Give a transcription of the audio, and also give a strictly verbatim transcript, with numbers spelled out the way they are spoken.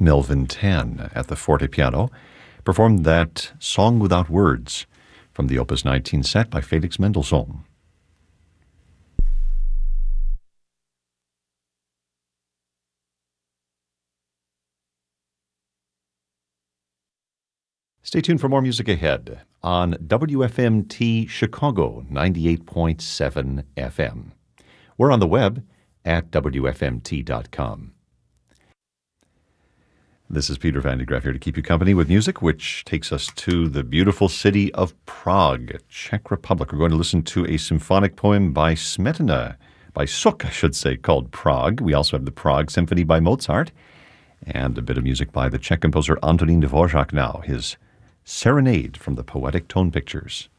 Melvin Tan at the forte piano, performed that Song Without Words from the Opus nineteen set by Felix Mendelssohn. Stay tuned for more music ahead on W F M T Chicago ninety-eight point seven F M. We're on the web at W F M T dot com. This is Peter Van de Graaff here to keep you company with music, which takes us to the beautiful city of Prague, Czech Republic. We're going to listen to a symphonic poem by Smetana, by Suk, I should say, called Prague. We also have the Prague Symphony by Mozart, and a bit of music by the Czech composer Antonín Dvořák now, his Serenade from the Poetic Tone Pictures.